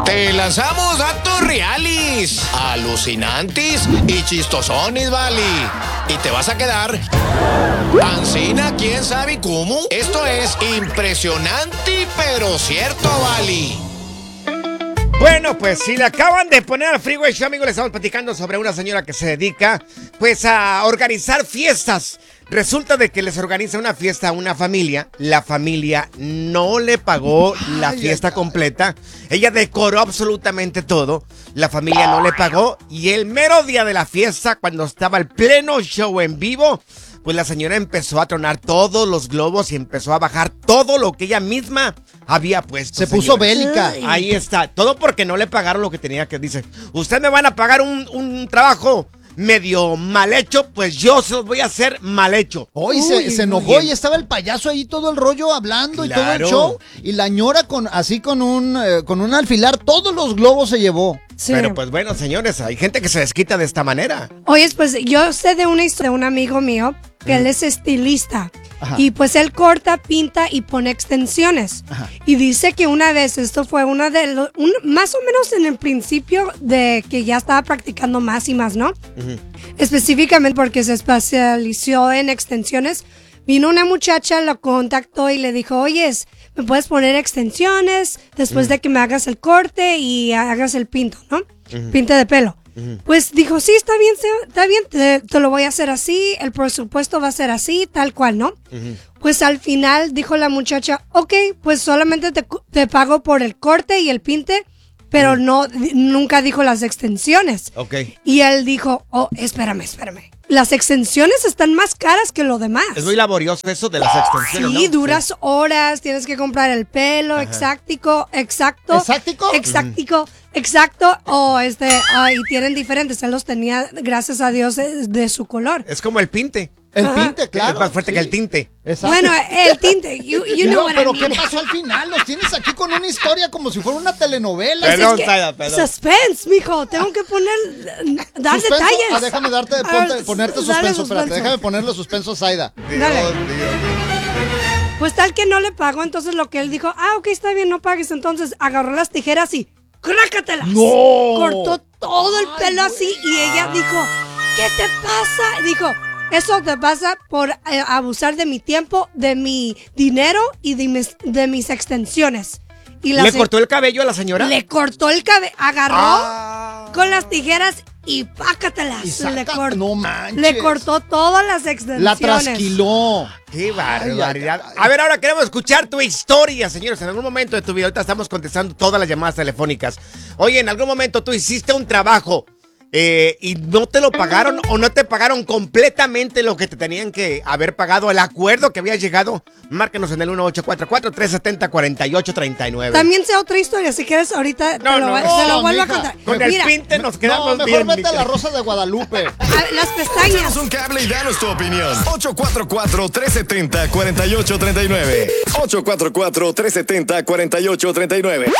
Te lanzamos datos reales, alucinantes y chistosones, vale. Y te vas a quedar ancina, quién sabe cómo. Esto es impresionante, pero cierto, vale. Bueno, pues si le acaban de poner al Freeway Show, amigos, le estamos platicando sobre una señora que se dedica, pues, a organizar fiestas. Resulta de que les organiza una fiesta a una familia. La familia no le pagó la fiesta completa. Ella decoró absolutamente todo. La familia no le pagó. Y el mero día de la fiesta, cuando estaba el pleno show en vivo, pues la señora empezó a tronar todos los globos y empezó a bajar todo lo que ella misma había puesto. Se puso bélica. Ahí está. Todo porque no le pagaron lo que tenía que. Dice, ustedes me van a pagar un trabajo medio mal hecho, pues yo se los voy a hacer mal hecho. Hoy se enojó y estaba el payaso ahí todo el rollo hablando, claro, y todo el show. Y la ñora con un alfilar, todos los globos se llevó. Sí. Pero pues bueno, señores, hay gente que se desquita de esta manera. Oye, pues yo sé de una historia de un amigo mío que él es estilista. Ajá. Y pues él corta, pinta y pone extensiones. Ajá. Y dice que una vez, esto fue una de los, más o menos en el principio de que ya estaba practicando más y más, ¿no? Específicamente porque se especializó en extensiones. Vino una muchacha, lo contactó y le dijo, oye, ¿me puedes poner extensiones después de que me hagas el corte y hagas el pinto, ¿no? Pinte de pelo. Pues dijo, sí, está bien, te lo voy a hacer así, el presupuesto va a ser así, tal cual, ¿no? Pues al final dijo la muchacha, ok, pues solamente te pago por el corte y el pinte, pero nunca dijo las extensiones. Ok. Y él dijo, oh, espérame. Las extensiones están más caras que lo demás. Es muy laborioso eso de las extensiones, sí, ¿no? duras horas, tienes que comprar el pelo, exacto. Y tienen diferentes, él los tenía, gracias a Dios, de su color. Es como el pinte. El tinte, claro. Es más fuerte que el tinte. Exacto. Bueno, el tinte, you know what I pero mean. ¿qué pasó al final? Los tienes aquí con una historia como si fuera una telenovela. Perdón. Suspense, mijo, tengo que dar suspenso. detalles. Déjame ponerte suspenso, espérate, déjame ponerle suspenso a Zaida. Dale. Pues tal que no le pagó, entonces lo que él dijo, ok, está bien, no pagues. Entonces agarró las tijeras y ¡crácatelas! ¡No! Cortó todo el pelo así y ella dijo, ¿qué te pasa? Dijo, eso te pasa por abusar de mi tiempo, de mi dinero y de mis extensiones. Y ¿Le cortó el cabello a la señora? Le cortó el cabello, agarró con las tijeras y pácatelas. No manches. Le cortó todas las extensiones. La trasquiló. ¡Qué barbaridad! A ver, ahora queremos escuchar tu historia, señores. En algún momento de tu vida, ahorita estamos contestando todas las llamadas telefónicas. Oye, en algún momento tú hiciste un trabajo y no te lo pagaron o no te pagaron completamente lo que te tenían que haber pagado, el acuerdo que habías llegado. Márcanos en el 1844-370-4839. También sé otra historia, si quieres ahorita te lo vuelvo a contar. Con el pinte nos quedamos mejor bien. vete a la Rosa de Guadalupe. Las pestañas. Échanos un cable y danos tu opinión. 844-370-4839. 844-370-4839.